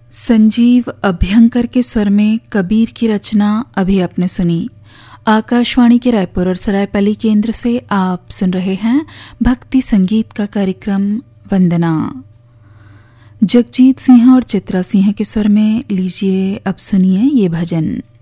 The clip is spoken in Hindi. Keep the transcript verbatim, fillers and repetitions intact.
संजीव अभ्यंकर के स्वर में कबीर की रचना अभी आपने सुनी। आकाशवाणी के रायपुर और सरायपली केंद्र से आप सुन रहे हैं भक्ति संगीत का कार्यक्रम वंदना। जगजीत सिंह और चित्रा सिंह के स्वर में लीजिए अब सुनिए ये भजन।